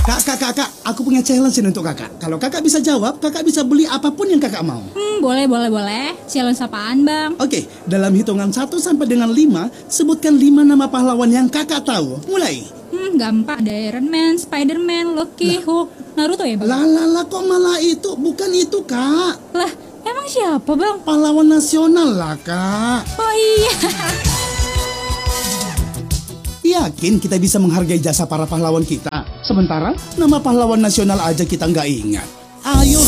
Kak, aku punya challenge ini untuk kakak. Kalau kakak bisa jawab, kakak bisa beli apapun yang kakak mau. Boleh. Challenge apaan, Bang? Oke, dalam hitungan 1 sampai dengan 5, sebutkan 5 nama pahlawan yang kakak tahu. Mulai. Gampang. Ada Iron Man, Spider-Man, Loki, Hulk, Naruto ya, Bang? Lah, kok malah itu? Bukan itu, Kak. Lah, emang siapa, Bang? Pahlawan nasional lah, Kak. Oh iya. Yakin kita bisa menghargai jasa para pahlawan kita? Sementara nama pahlawan nasional aja kita nggak ingat. Ayo